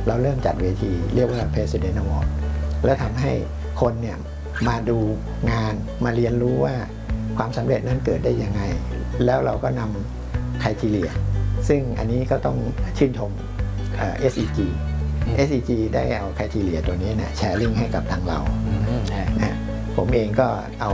เราเริ่มจัดเวทีเรียกว่า President Award แล้วทำให้คนเนี่ยมาดูงานมาเรียนรู้ว่าความสำเร็จนั้นเกิดได้ยังไงแล้วเราก็นำ criteria ซึ่งอันนี้ก็ต้องชื่นชมSEG SEG ได้เอา criteria ตัวนี้นะแชร์ลิงก์ให้กับทางเราผมเองก็เอา